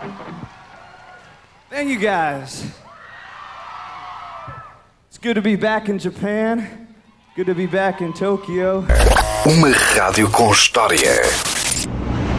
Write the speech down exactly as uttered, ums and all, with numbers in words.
Thank you guys. It's good to be back in Japan. Good to be back in Tokyo. Uma rádio com história.